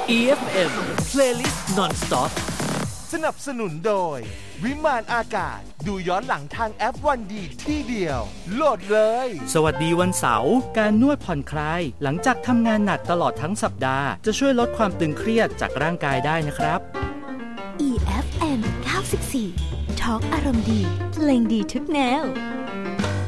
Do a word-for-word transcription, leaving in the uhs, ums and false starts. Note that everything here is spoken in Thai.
อี เอฟ เอ็ม Playlist Non-Stop สนับสนุนโดยวิมานอากาศดูย้อนหลังทางแอปวันดีที่เดียวโหลดเลยสวัสดีวันเสาร์การนวดผ่อนคลายหลังจากทำงานหนักตลอดทั้งสัปดาห์จะช่วยลดความตึงเครียดจากร่างกายได้นะครับอี เอฟ เอ็ม เก้าสิบสี่ ทอล์กอารมณ์ดีเพลงดีทุกแนว